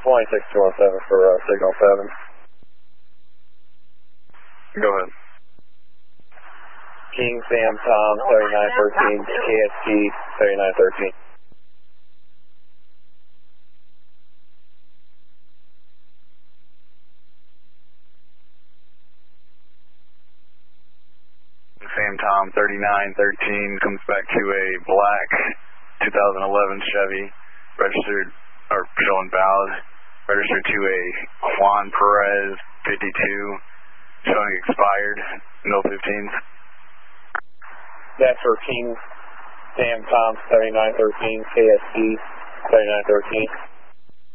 26217 for signal 7. Go ahead. King Sam Tom 3913, KST 3913. Sam Tom 3913 comes back to a black 2011 Chevy, registered, or showing valid, registered to a Juan Perez 52, showing expired, no 15s. That's for King Sam Tom 3913, KST 3913.